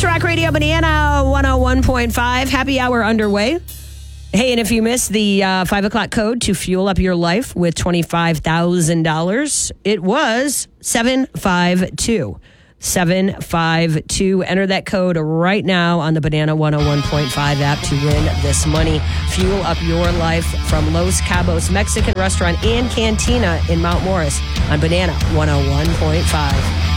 Next, Rock Radio Banana 101.5. Happy hour underway. Hey, and if you missed the 5 o'clock code to fuel up your life with $25,000, it was 752. 752. Enter that code right now on the Banana 101.5 app to win this money. Fuel up your life from Los Cabos Mexican Restaurant and Cantina in Mount Morris on Banana 101.5.